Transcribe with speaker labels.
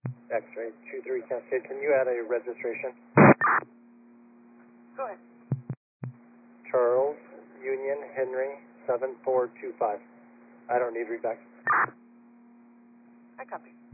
Speaker 1: X-ray 23 Cascade, can you add a registration?
Speaker 2: Go ahead.
Speaker 1: Charles Union Henry 7425. I don't need readback.
Speaker 2: I copy.